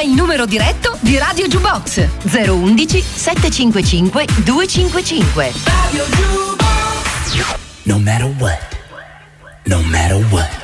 Chiama il numero diretto di Radio Jukebox 011 755 255. Radio Jukebox. No matter what. No matter what.